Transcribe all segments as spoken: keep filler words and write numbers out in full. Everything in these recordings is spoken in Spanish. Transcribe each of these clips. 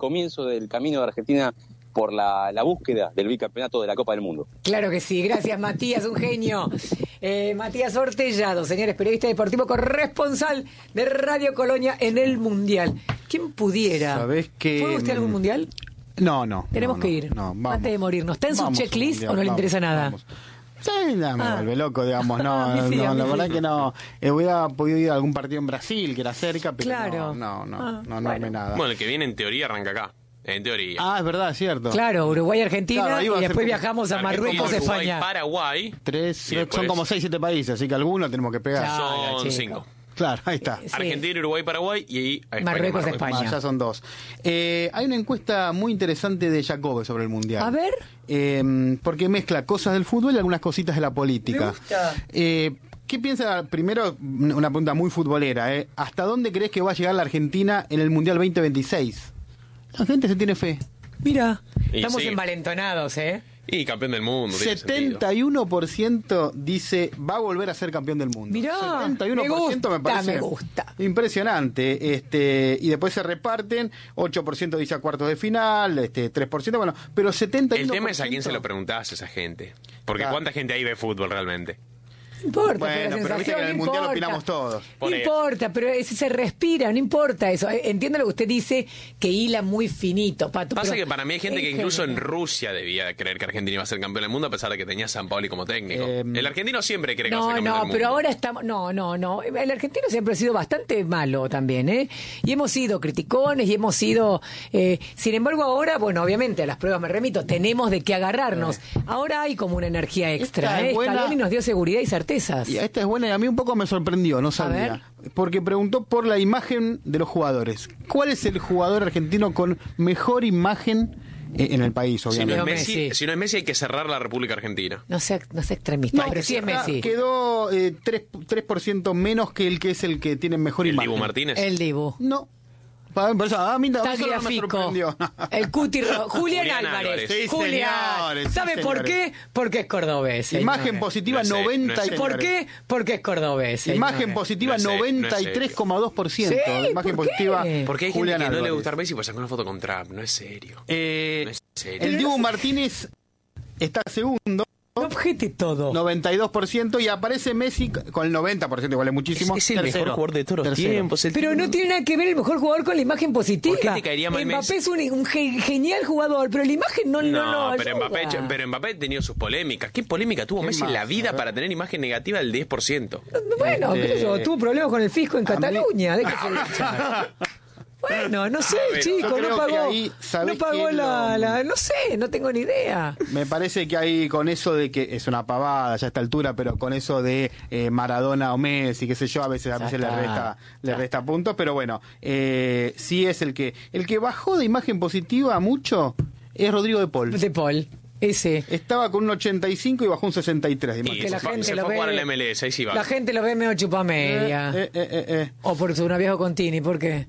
comienzo del camino de Argentina por la, la búsqueda del bicampeonato de la Copa del Mundo. Claro que sí, gracias Matías, un genio. Eh, Matías Ortellado, señores, periodista deportivo, corresponsal de Radio Colonia en el Mundial. ¿Quién pudiera? ¿Sabés que ¿Fue usted a algún Mundial? No, no. Tenemos no, que no, ir, no, vamos. antes de morirnos. ¿Está en su Vamos checklist mundial, o no le vamos, interesa nada? Vamos. Sí, no, me Ah. vuelve loco, digamos, no, A mí sí, no, a mí la verdad sí. que no. Eh, hubiera podido ir a algún partido en Brasil, que era cerca, pero Claro. no, no, no, Ah, no, no armé bueno. nada. Bueno, el que viene en teoría arranca acá. En teoría. Ah, es verdad, es cierto. Claro, Uruguay-Argentina Claro, ahí va a y ser después como- viajamos a Argentina, Marruecos, Uruguay, España. Paraguay. Tres, Y después- son como seis, siete países, así que alguno tenemos que pegar. Claro. Son chico. cinco. Claro, ahí está. Sí. Argentina, Uruguay, Paraguay y ahí a España, Marruecos, España. Ah, ya son dos. Eh, hay una encuesta muy interesante de Jacobe sobre el Mundial. A ver. Eh, porque mezcla cosas del fútbol y algunas cositas de la política. Me gusta. Eh, ¿Qué piensa? Primero, una pregunta muy futbolera. ¿eh? ¿Hasta dónde crees que va a llegar la Argentina en el Mundial veinte veintiséis? La gente se tiene fe. Mira, Y estamos sí. envalentonados, ¿eh? Y campeón del mundo. tiene sentido. setenta y uno por ciento dice va a volver a ser campeón del mundo. Mirá, setenta y uno por ciento me me, gusta, parece me gusta. impresionante. Este, y después se reparten, ocho por ciento dice a cuartos de final, este, tres por ciento, bueno, pero setenta y uno por ciento. El tema es a quién se lo preguntás a esa gente. Porque Claro. ¿cuánta gente ahí ve fútbol realmente? No importa, Bueno, pero, la pero viste sensación, que en el no Mundial importa. opinamos todos. No Por eso. importa, pero ese se respira, no importa eso. Eh, Entiendo lo que usted dice, que hila muy finito, Pato. Pasa pero que para mí hay gente que en incluso en general- Rusia debía creer que Argentina iba a ser campeón del mundo a pesar de que tenía a Sampaoli como técnico. Eh, el argentino siempre cree que va a No, ser campeón no, del mundo. pero ahora estamos... No, no, no. El argentino siempre ha sido bastante malo también, ¿eh? Y hemos sido criticones y hemos sido... eh, sin embargo, ahora, bueno, obviamente a las pruebas me remito, tenemos de qué agarrarnos. Ahora hay como una energía extra, Esta es ¿eh? buena. Scaloni nos dio seguridad y certezas. Y esta es buena y a mí un poco me sorprendió, no sabía. Porque preguntó por la imagen de los jugadores. ¿Cuál es el jugador argentino con mejor imagen eh, en el país, Si no, es obviamente? Leo Messi, Messi. si no es Messi hay que cerrar la República Argentina. No sé, no sé extremista, No, pero sí es está- Messi. Quedó eh, tres por ciento menos que el que es el que tiene mejor El imagen. Dibu Martínez. El Dibu. No. Pa- Por eso, a mí a mí solo no me Tagliafico, sorprendió. el Cuti Ro- Julián, Julián Álvarez. Álvarez. Sí, Julián. señores, sí, ¿Sabe por señores. qué? Porque es cordobés. señores. Imagen positiva No es él, noventa no es y él. ¿Por qué? Porque es cordobés. señores. Imagen positiva No es él, no es noventa y tres coma dos por ciento. Sí, Imagen ¿por qué? positiva Porque hay Julián gente que no le Álvarez. gusta a Messi pues sacó una foto con Trump. No es serio. Eh, No es serio. el Dibu Martínez está segundo, No objete todo. noventa y dos por ciento, y aparece Messi con el noventa por ciento, igual es muchísimo. Es- es el mejor jugador de todos los Tercero. tiempos. El Pero tipo- no tiene nada que ver el mejor jugador con la imagen positiva. ¿Por qué te caería mal Mbappé Messi? es un, un ge- genial jugador, pero la imagen no, no, No, no pero, ayuda. Mbappé, pero Mbappé ha tenido sus polémicas. ¿Qué polémica tuvo ¿Qué Messi en más? la A vida ver. para tener imagen negativa del diez por ciento? Bueno, Este- qué sé yo, tuvo problemas con el fisco en A mí- Cataluña. déjese de hinchar. Bueno, no sé, ver, chico, yo no creo que pagó, ahí, ¿sabés no pagó qué? la, Lo- la... No sé, no tengo ni idea. Me parece que hay con eso de que es una pavada ya a esta altura, pero con eso de eh, Maradona o Messi, qué sé yo, a veces a Ya veces le está. resta le Ya. resta puntos, pero bueno, eh, sí es el que el que bajó de imagen positiva mucho es Rodrigo de Paul. De Paul, ese. Estaba con un ochenta y cinco y bajó un sesenta y tres de Y imagen. Que la se fue, gente se lo fue a jugar ve- al M L S, ahí sí va. La gente lo ve medio chupamedia. Eh, eh, eh, eh. O por su viejo Contini, ¿por qué?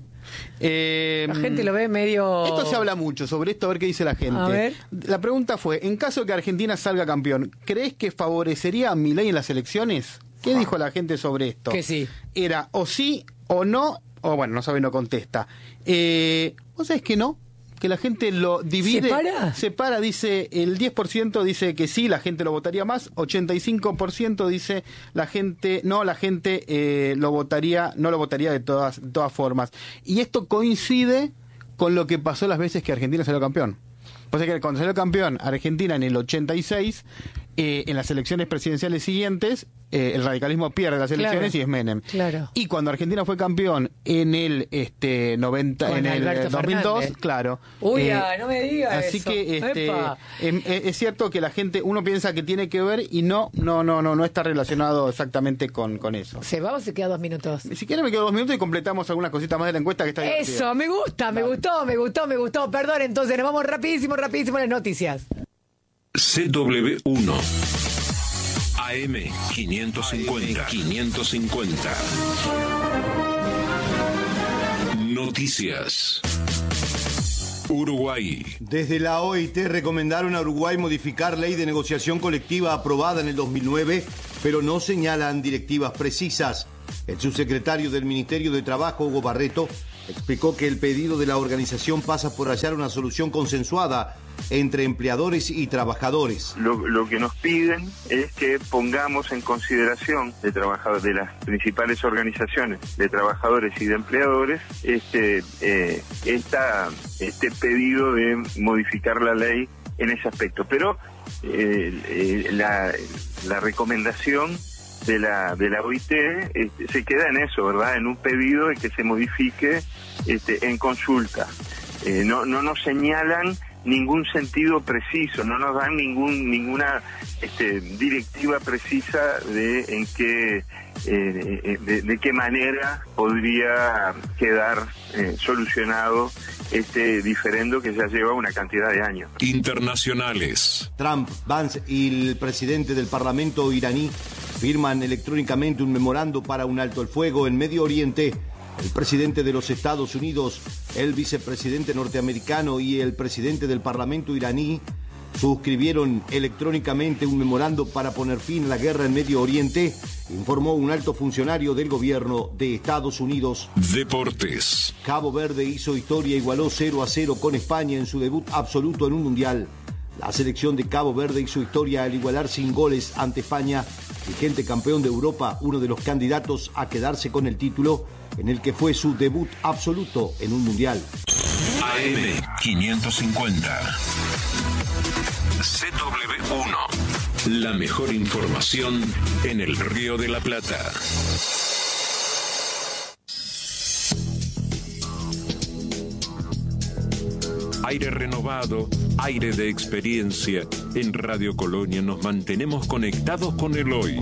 Eh, La gente lo ve medio... Esto se habla mucho sobre esto, a ver qué dice la gente. A ver. La pregunta fue, en caso de que Argentina salga campeón, ¿crees que favorecería a Milei en las elecciones? ¿Qué dijo la gente sobre esto? Que sí. Era o sí o no, o bueno, no sabe, no contesta. Eh, ¿Vos sabés que no? Que la gente lo divide. ¿Separa? Separa, dice, el diez por ciento dice que sí, la gente lo votaría más, ochenta y cinco por ciento dice la gente, no, la gente eh, lo votaría, no lo votaría de todas, de todas formas. Y esto coincide con lo que pasó las veces que Argentina salió campeón. O sea que cuando salió campeón Argentina en el ochenta y seis, eh, en las elecciones presidenciales siguientes, eh, el radicalismo pierde las elecciones Claro. y es Menem. Claro. Y cuando Argentina fue campeón en el este noventa, Con en el Alberto dos mil dos, Fernández. claro. Uy, eh, ah, no me digas Así eso. que este, Epa. em, eh, es cierto que la gente, uno piensa que tiene que ver y no, no, no, no, no está relacionado exactamente con, con eso. ¿Se va o se queda dos minutos? Si quieren me quedo dos minutos y completamos algunas cositas más de la encuesta que está divertida. Eso, me gusta, me gustó, me gustó, me gustó. Perdón, entonces nos vamos rapidísimo, rapidísimo a las noticias. C W uno A M quinientos cincuenta quinientos cincuenta Noticias. Uruguay. Desde la O I T recomendaron a Uruguay modificar ley de negociación colectiva aprobada en el dos mil nueve, pero no señalan directivas precisas. El subsecretario del Ministerio de Trabajo, Hugo Barreto, explicó que el pedido de la organización pasa por hallar una solución consensuada entre empleadores y trabajadores. Lo, lo que nos piden es que pongamos en consideración de trabajadores, de las principales organizaciones de trabajadores y de empleadores, este, eh, esta, este pedido de modificar la ley en ese aspecto. Pero eh, eh, la, la recomendación de la de la O I T este, se queda en eso, ¿verdad? En un pedido de que se modifique este, en consulta. Eh, no, no nos señalan ningún sentido preciso, no nos dan ningún ninguna este, directiva precisa de en qué eh, de, de qué manera podría quedar eh, solucionado este diferendo que ya lleva una cantidad de años. Internacionales. Trump, Vance y el presidente del Parlamento iraní firman electrónicamente un memorando para un alto el fuego en Medio Oriente. El presidente de los Estados Unidos, el vicepresidente norteamericano y el presidente del Parlamento iraní suscribieron electrónicamente un memorando para poner fin a la guerra en Medio Oriente, informó un alto funcionario del gobierno de Estados Unidos. Deportes. Cabo Verde hizo historia, igualó cero a cero con España en su debut absoluto en un mundial. La selección de Cabo Verde hizo historia al igualar sin goles ante España, vigente campeón de Europa, uno de los candidatos a quedarse con el título, en el que fue su debut absoluto en un mundial. A M quinientos cincuenta. C W uno. La mejor información en el Río de la Plata. Aire renovado, aire de experiencia. En Radio Colonia nos mantenemos conectados con el hoy.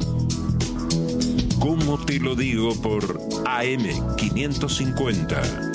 ¿Cómo te lo digo? Por A M quinientos cincuenta.